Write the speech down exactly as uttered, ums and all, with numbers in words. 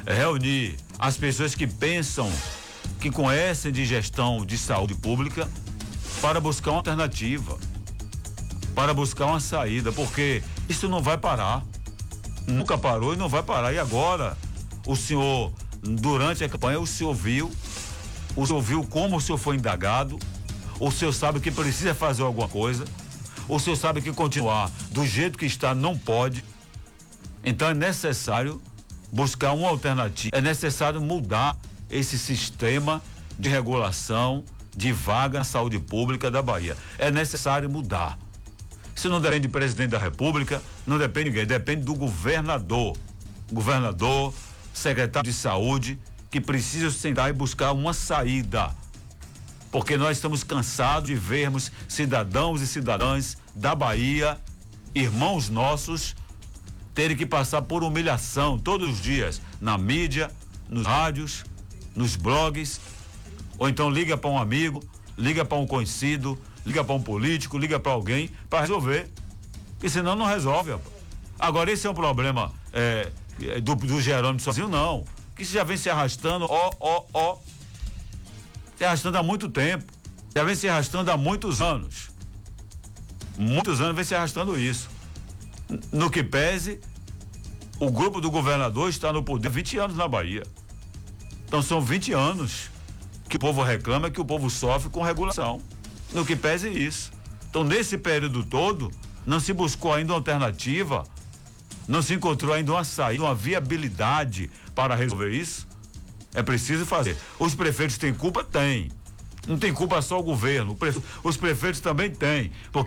reunir as pessoas que pensam, que conhecem de gestão de saúde pública, para buscar uma alternativa, para buscar uma saída, porque isso não vai parar. Nunca parou e não vai parar. E agora, o senhor, durante a campanha, o senhor viu, o senhor viu como o senhor foi indagado, o senhor sabe que precisa fazer alguma coisa, o senhor sabe que continuar do jeito que está não pode. Então é necessário buscar uma alternativa, é necessário mudar esse sistema de regulação de vaga na saúde pública da Bahia. É necessário mudar. Isso não depende do presidente da República, não depende de ninguém, depende do governador. Governador, secretário de saúde, que precisam sentar e buscar uma saída. Porque nós estamos cansados de vermos cidadãos e cidadãs da Bahia, irmãos nossos, terem que passar por humilhação todos os dias, na mídia, nos rádios, nos blogs, ou então liga para um amigo, liga para um conhecido, liga para um político, liga para alguém para resolver. E senão não resolve. Rapaz. Agora, esse é um problema é, do, do Jerônimo sozinho, não. Que isso já vem se arrastando, ó, ó, ó. Se arrastando há muito tempo. Já vem se arrastando há muitos anos. Muitos anos vem se arrastando isso. No que pese, o grupo do governador está no poder há vinte anos na Bahia. Então são vinte anos que o povo reclama, que o povo sofre com regulação. No que pese isso. Então, nesse período todo, não se buscou ainda uma alternativa, não se encontrou ainda uma saída, uma viabilidade para resolver isso. É preciso fazer. Os prefeitos têm culpa? Tem. Não tem culpa só o governo. Os prefeitos também têm. Porque